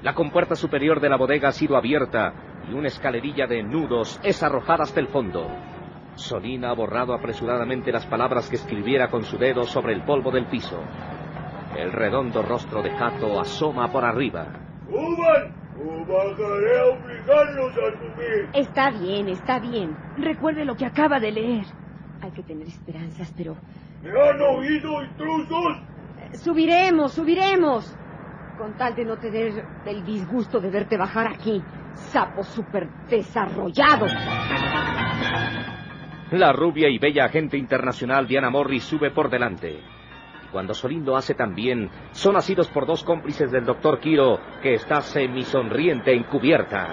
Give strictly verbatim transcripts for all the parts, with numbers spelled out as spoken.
La compuerta superior de la bodega ha sido abierta y una escalerilla de nudos es arrojada hasta el fondo. Solín ha borrado apresuradamente las palabras que escribiera con su dedo sobre el polvo del piso. El redondo rostro de Jato asoma por arriba. ¡Suban! ¡O bajaré a obligarlos a subir! Está bien, está bien. Recuerde lo que acaba de leer. Hay que tener esperanzas, pero... ¿Me han oído, intrusos? Subiremos, subiremos. Con tal de no tener el disgusto de verte bajar aquí, sapo súper desarrollado. La rubia y bella agente internacional Diana Morris sube por delante. Y cuando Solín lo hace también, son asidos por dos cómplices del doctor Quiro, que está semisonriente encubierta.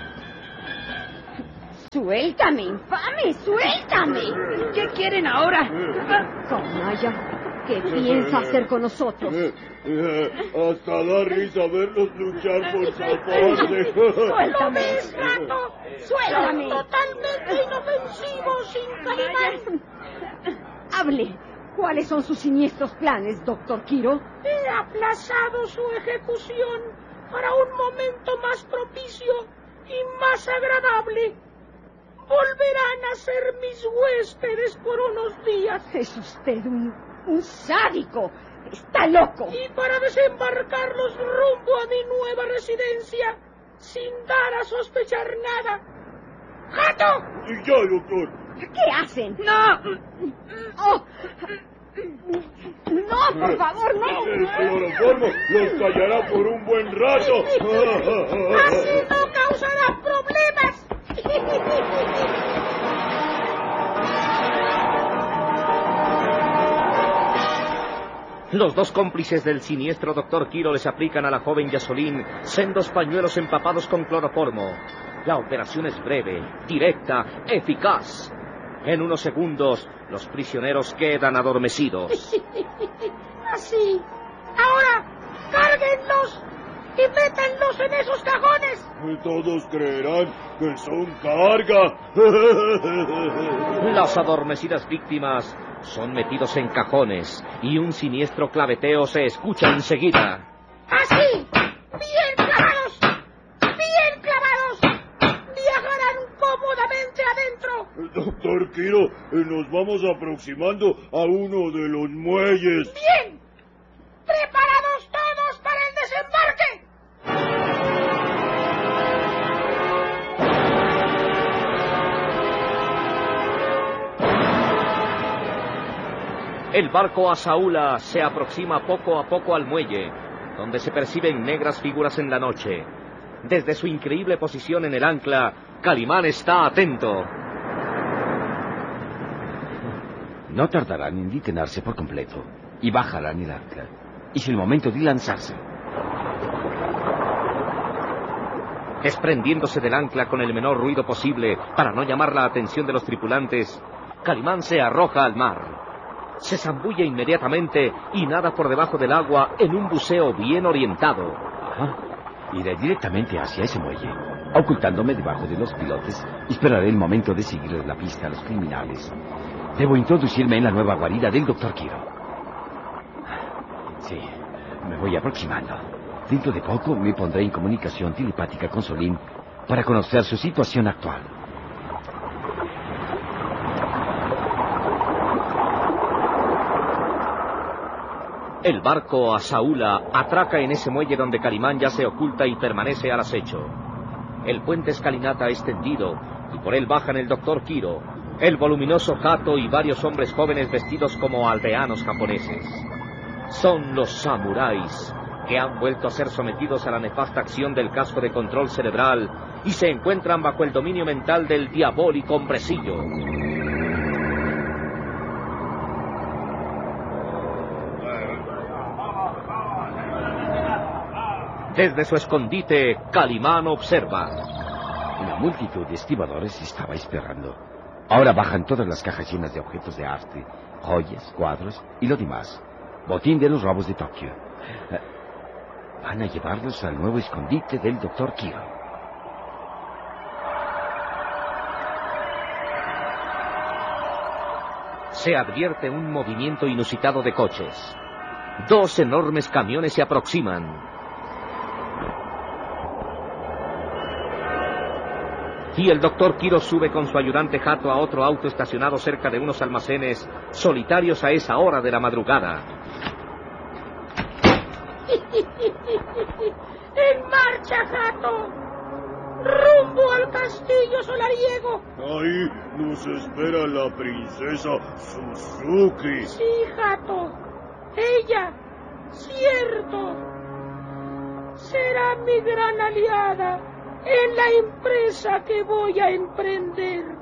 ¡Suéltame, infame! ¡Suéltame! ¿Qué quieren ahora? Canalla, ¿qué piensa hacer con nosotros? Eh, eh, hasta da risa verlos luchar por zafarse. ¡Suéltame, Jato! ¡Suéltame! Totalmente inofensivo, sin Calimán. Hable. ¿Cuáles son sus siniestros planes, doctor Quiro? He aplazado su ejecución para un momento más propicio y más agradable. Volverán a ser mis huéspedes por unos días. Es usted un, un sádico. Está loco. Y para desembarcarlos rumbo a mi nueva residencia, sin dar a sospechar nada. ¡Jato! Sí, ya, doctor. ¿Qué hacen? ¡No! Oh. ¡No, por favor, no! El cloroformo los callará por un buen rato. ¡Así no causará problemas! Los dos cómplices del siniestro doctor Quiro les aplican a la joven Yasolín sendos pañuelos empapados con cloroformo. La operación es breve, directa, eficaz. En unos segundos, los prisioneros quedan adormecidos. Así. Ahora, cárguenlos y métanlos en esos cajones. Todos creerán que son carga. Las adormecidas víctimas son metidos en cajones y un siniestro claveteo se escucha enseguida. ¡Así! ¡Bien clavados! ¡Bien clavados! ¡Viajarán cómodamente adentro! Doctor Quiro, nos vamos aproximando a uno de los muelles. ¡Bien! ¡Preparados todos para el desembarque! El barco Asaula se aproxima poco a poco al muelle, donde se perciben negras figuras en la noche. Desde su increíble posición en el ancla, Calimán está atento. No tardarán en detenerse por completo y bajarán el ancla. Es el momento de lanzarse. Desprendiéndose del ancla con el menor ruido posible para no llamar la atención de los tripulantes, Calimán se arroja al mar. Se zambulle inmediatamente y nada por debajo del agua en un buceo bien orientado. Ajá. Iré directamente hacia ese muelle. Ocultándome debajo de los pilotes, esperaré el momento de seguirles la pista a los criminales. Debo introducirme en la nueva guarida del doctor Quiro. Sí, me voy aproximando. Dentro de poco me pondré en comunicación telepática con Solín para conocer su situación actual. El barco Asaula atraca en ese muelle donde Calimán ya se oculta y permanece al acecho. El puente escalinata es tendido y por él bajan el doctor Quiro, el voluminoso Jato y varios hombres jóvenes vestidos como aldeanos japoneses. Son los samuráis que han vuelto a ser sometidos a la nefasta acción del casco de control cerebral y se encuentran bajo el dominio mental del diabólico hombrecillo. Desde su escondite, Calimán observa. Una multitud de estibadores estaba esperando. Ahora bajan todas las cajas llenas de objetos de arte, joyas, cuadros y lo demás. Botín de los robos de Tokio. Eh, van a llevarlos al nuevo escondite del doctor Quiro. Se advierte un movimiento inusitado de coches. Dos enormes camiones se aproximan. Y el doctor Kiro sube con su ayudante Hato a otro auto estacionado cerca de unos almacenes solitarios a esa hora de la madrugada. ¡En marcha, Hato! ¡Rumbo al castillo solariego! Ahí nos espera la princesa Suzuki. Sí, Hato. Ella, cierto, será mi gran aliada en la empresa que voy a emprender.